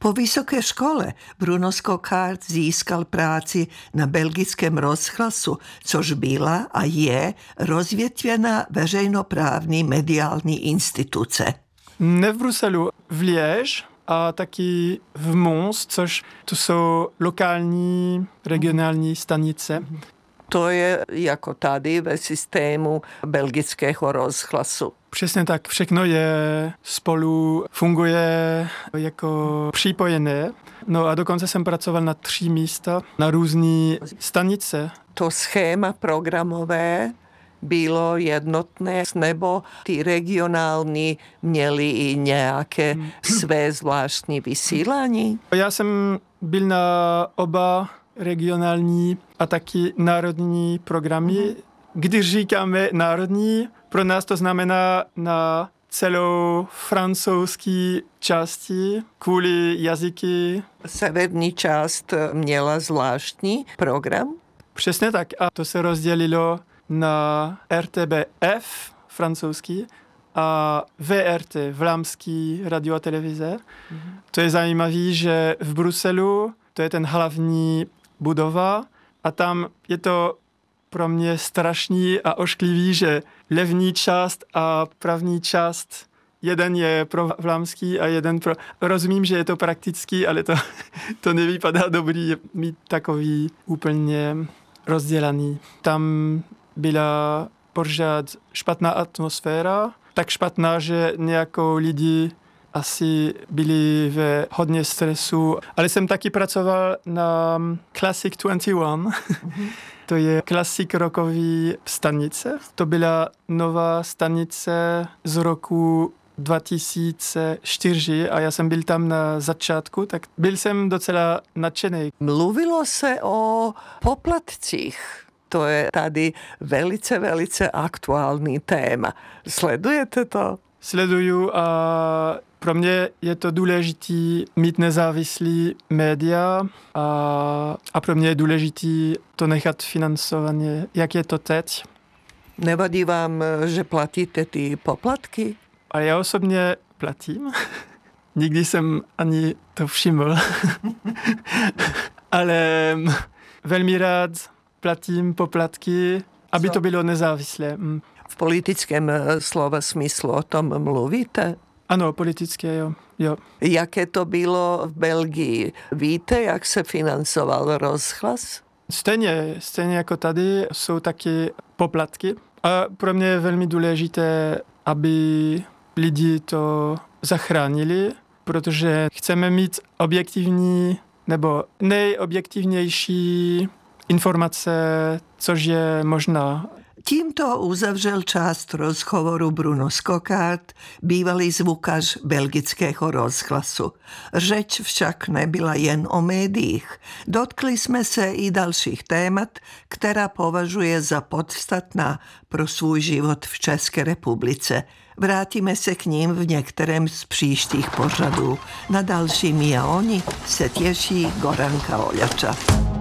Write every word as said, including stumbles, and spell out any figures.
Po vysoké škole Bruno Skokard získal práci na belgickém rozhlasu, což byla a je rozvětvená veřejnoprávní mediální instituce. Ne v Bruselu, v Liège a taky v Mons, což to jsou lokální, regionální stanice. To je jako tady ve systému belgického rozhlasu. Přesně tak, všechno je spolu, funguje jako připojené. No a dokonce jsem pracoval na tři místa, na různé stanice. To schéma programové bylo jednotné, nebo ty regionální měly i nějaké své zvláštní vysílání? Já jsem byl na oba regionální a taky národní programy. Když říkáme národní, pro nás to znamená na celou francouzský části kvůli jazyky. Severní část měla zvláštní program? Přesně tak. A to se rozdělilo na R T B F, francouzský, a V R T, vlámský radio a televize. Mm-hmm. To je zajímavé, že v Bruselu to je ten hlavní budova a tam je to pro mě strašný a ošklivý, že levní část a pravní část, jeden je pro vlámský a jeden pro... Rozumím, že je to praktický, ale to, to nevypadá dobrý mít takový úplně rozdělaný. Tam byla pořád špatná atmosféra, tak špatná, že nějakou lidi asi byli ve hodně stresu, ale jsem taky pracoval na Classic dvacet jedna. Mm-hmm. To je klasik rockový stanice. To byla nová stanice z roku dva tisíce čtyři a já jsem byl tam na začátku, tak byl jsem docela nadšený. Mluvilo se o poplatcích. To je tady velice, velice aktuální téma. Sledujete to? Sleduju a pro mě je to důležité mít nezávislý média a, a pro mě je důležité to nechat financovaně. Jak je to teď? Nevadí vám, že platíte ty poplatky? A já osobně platím. Nikdy jsem ani to všiml. Ale velmi rád platím poplatky, aby to bylo nezávislé. V politickém slova smyslu o tom mluvíte? Ano, politické, jo. jo. Jaké to bylo v Belgii? Víte, jak se financoval rozhlas? Stejně, stejně jako tady jsou taky poplatky. A pro mě je velmi důležité, aby lidi to zachránili, protože chceme mít objektivní nebo nejobjektivnější informace, což je možná. Tímto uzavřel část rozhovoru Bruno Skokard, bývalý zvukař belgického rozhlasu. Řeč však nebyla jen o médiích. Dotkli jsme se i dalších témat, která považuje za podstatná pro svůj život v České republice. Vrátíme se k ním v některém z příštích pořadů. Na další My a oni se těší Goranka Oljača.